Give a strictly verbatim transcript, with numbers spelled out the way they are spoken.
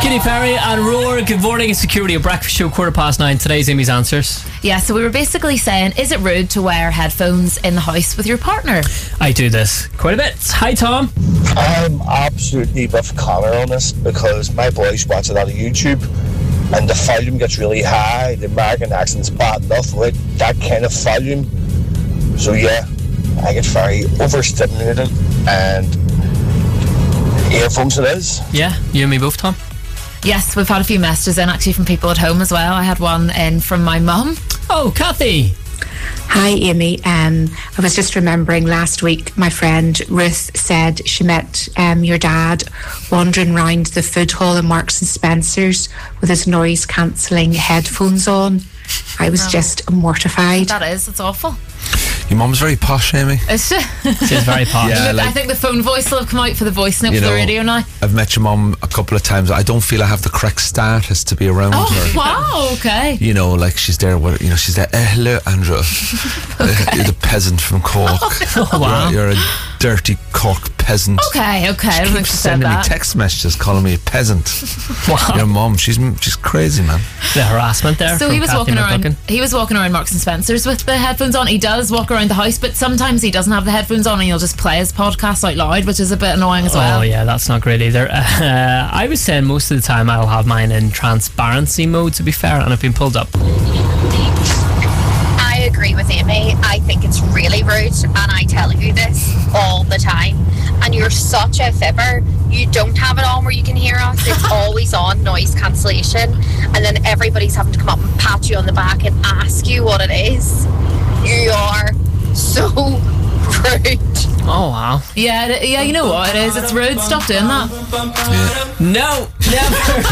Katy Perry and Roar. Good morning, it's Security, a breakfast show, quarter past nine. Today's Amy's Answers. Yeah, so we were basically saying, is it rude to wear headphones in the house with your partner? I do this quite a bit. Hi, Tom. I'm absolutely with Connor on this because my boys watch a lot of YouTube and the volume gets really high. The American accent's bad enough with that kind of volume. So yeah, I get very overstimulated and earphones it is. Yeah, you and me both, Tom. Yes, we've had a few messages in actually from people at home as well. I had one in from my mum. Oh, Kathy. Hi Amy, um, I was just remembering last week my friend Ruth said she met um, your dad wandering round the food hall in Marks and Spencer's with his noise cancelling headphones on. I was oh. just mortified. That is, it's awful. Your mum's very posh, Amy. Is she? She's very posh. Yeah, like, I think the phone voice will have come out for the voice note for know, the radio now. I've met your mum a couple of times. I don't feel I have the correct status to be around oh, her. Wow, okay. You know, like she's there, with, you know, she's there, eh, hello, Andrew. Okay. Uh, you're the peasant from Cork. Oh, no. Wow. You're, you're a dirty Cork peasant. Okay, okay. She I don't think keeps she said sending that. me text messages calling me a peasant. Wow. Your mum, she's she's crazy, man. The harassment there. So from he was Kathy walking around. McLaughlin. He was walking around Marks and Spencer's with the headphones on. He does walk around the house, but sometimes he doesn't have the headphones on, and he'll just play his podcast out loud, which is a bit annoying as well. Oh yeah, that's not great either. Uh, I was saying most of the time I'll have mine in transparency mode, to be fair, and I've been pulled up. I agree with Amy. I think it's really rude, and I tell you this all the time. And you're such a fibber. You don't have it on where you can hear us. It's always on noise cancellation, and then everybody's having to come up and pat you on the back and ask you what it is. You are so rude. Oh wow. Yeah, yeah. You know what it is? It's rude. Stop doing that. Yeah. No, never.